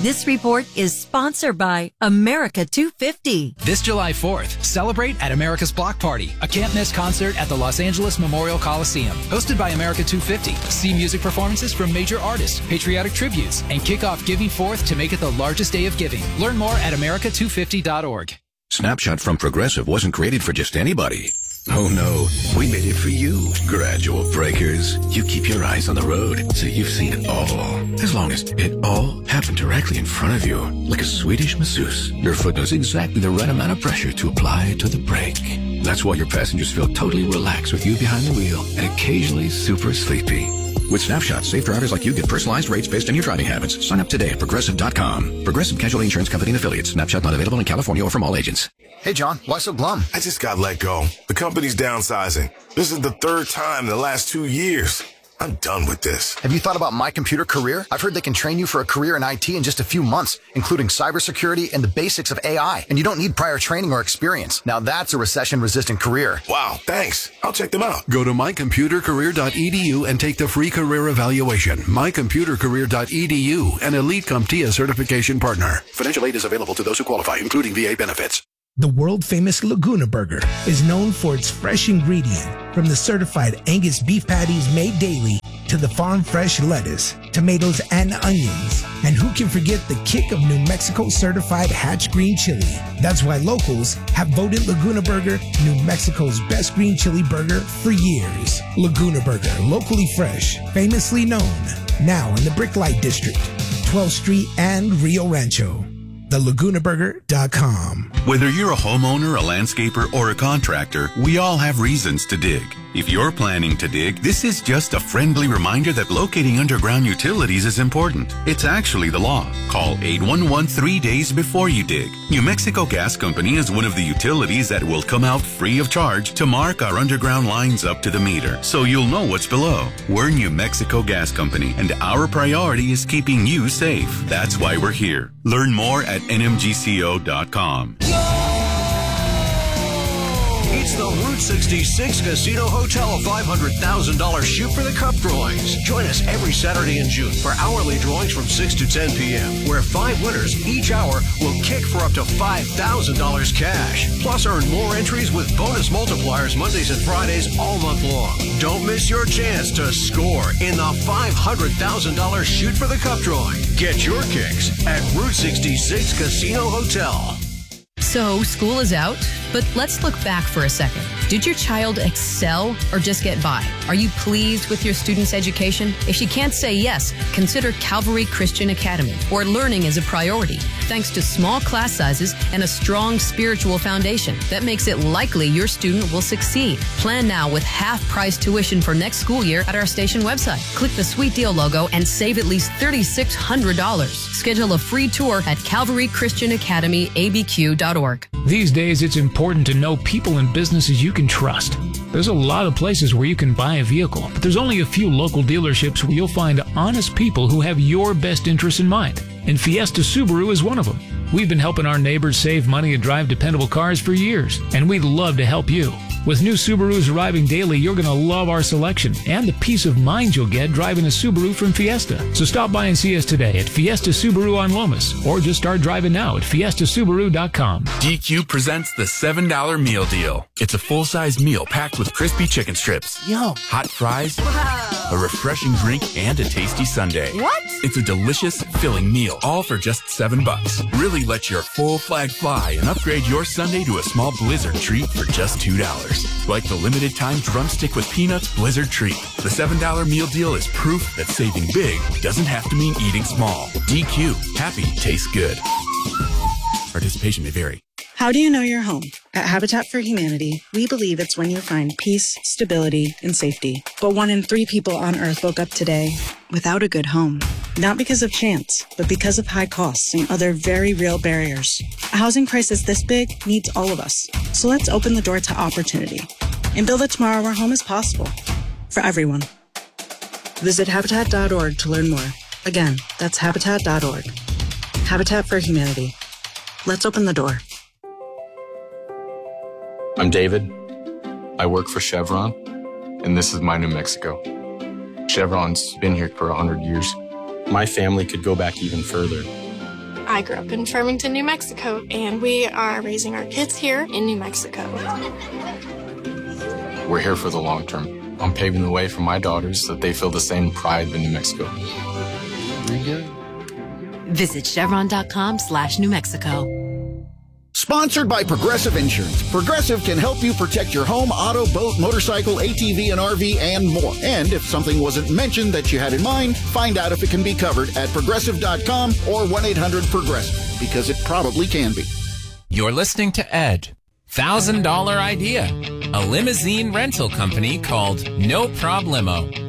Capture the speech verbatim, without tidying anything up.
This report is sponsored by America two fifty. This July fourth, celebrate at America's Block Party, a can't-miss concert at the Los Angeles Memorial Coliseum. Hosted by America two fifty. See music performances from major artists, patriotic tributes, and kick off Giving Fourth to make it the largest day of giving. Learn more at America two fifty dot org. Snapshot from Progressive wasn't created for just anybody. Oh no, we made it for you, gradual breakers. You keep your eyes on the road, so you've seen it all. As long as it all happened directly in front of you, like a Swedish masseuse, your foot knows exactly the right amount of pressure to apply to the brake. That's why your passengers feel totally relaxed with you behind the wheel and occasionally super sleepy. With Snapshot, safe drivers like you get personalized rates based on your driving habits. Sign up today at Progressive dot com. Progressive Casualty Insurance Company and Affiliates. Snapshot not available in California or from all agents. Hey, John, why so glum? I just got let go. The company's downsizing. This is the third time in the last two years. I'm done with this. Have you thought about My Computer Career? I've heard they can train you for a career in I T in just a few months, including cybersecurity and the basics of A I. And you don't need prior training or experience. Now that's a recession-resistant career. Wow, thanks. I'll check them out. Go to my computer career dot e d u and take the free career evaluation. my computer career dot e d u, an Elite CompTIA certification partner. Financial aid is available to those who qualify, including V A benefits. The world-famous Laguna Burger is known for its fresh ingredient, from the certified Angus beef patties made daily to the farm-fresh lettuce, tomatoes, and onions. And who can forget the kick of New Mexico certified Hatch green chili? That's why locals have voted Laguna Burger New Mexico's best green chili burger for years. Laguna Burger, locally fresh, famously known, now in the Bricklight District, twelfth Street and Rio Rancho. the laguna burger dot com. Whether you're a homeowner, a landscaper, or a contractor, we all have reasons to dig. If you're planning to dig, this is just a friendly reminder that locating underground utilities is important. It's actually the law. Call eight one one three days before you dig. New Mexico Gas Company is one of the utilities that will come out free of charge to mark our underground lines up to the meter, so you'll know what's below. We're New Mexico Gas Company, and our priority is keeping you safe. That's why we're here. Learn more at N M G C O dot com. It's the Route sixty-six Casino Hotel five hundred thousand dollars Shoot for the Cup drawings. Join us every Saturday in June for hourly drawings from six to ten p.m., where five winners each hour will kick for up to five thousand dollars cash. Plus, earn more entries with bonus multipliers Mondays and Fridays all month long. Don't miss your chance to score in the five hundred thousand dollars Shoot for the Cup drawing. Get your kicks at Route sixty-six Casino Hotel. So, school is out, but let's look back for a second. Did your child excel or just get by? Are you pleased with your student's education? If she can't say yes, consider Calvary Christian Academy, where learning is a priority, thanks to small class sizes and a strong spiritual foundation that makes it likely your student will succeed. Plan now with half-price tuition for next school year at our station website. Click the Sweet Deal logo and save at least three thousand six hundred dollars. Schedule a free tour at calvary christian academy a b q dot org. These days, it's important to know people and businesses you can trust. There's a lot of places where you can buy a vehicle, but there's only a few local dealerships where you'll find honest people who have your best interests in mind. And Fiesta Subaru is one of them. We've been helping our neighbors save money and drive dependable cars for years, and we'd love to help you. With new Subarus arriving daily, you're going to love our selection and the peace of mind you'll get driving a Subaru from Fiesta. So stop by and see us today at Fiesta Subaru on Lomas, or just start driving now at fiesta subaru dot com. D Q presents the seven dollar meal deal. It's a full-size meal packed with crispy chicken strips, Yum. hot fries, wow. a refreshing drink, and a tasty sundae. What? It's a delicious, filling meal, all for just seven bucks. Really let your full flag fly and upgrade your sundae to a small Blizzard treat for just two dollars. Like the limited time drumstick with peanuts Blizzard treat. The seven dollar meal deal is proof that saving big doesn't have to mean eating small. D Q. Happy tastes good. Participation may vary. How do you know you're home? At Habitat for Humanity, we believe it's when you find peace, stability, and safety. But one in three people on Earth woke up today without a good home. Not because of chance, but because of high costs and other very real barriers. A housing crisis this big needs all of us. So let's open the door to opportunity and build a tomorrow where home is possible for everyone. Visit habitat dot org to learn more. Again, that's habitat dot org. Habitat for Humanity. Let's open the door. I'm David. I work for Chevron, and this is my New Mexico. Chevron's been here for one hundred years. My family could go back even further. I grew up in Farmington, New Mexico, and we are raising our kids here in New Mexico. We're here for the long term. I'm paving the way for my daughters so that they feel the same pride in New Mexico. Visit Chevron.com slash New Mexico. Sponsored by Progressive Insurance. Progressive can help you protect your home, auto, boat, motorcycle, A T V, and R V, and more. And if something wasn't mentioned that you had in mind, find out if it can be covered at Progressive dot com or one eight hundred progressive, because it probably can be. You're listening to Ed. one thousand dollar idea. A limousine rental company called No Problemo.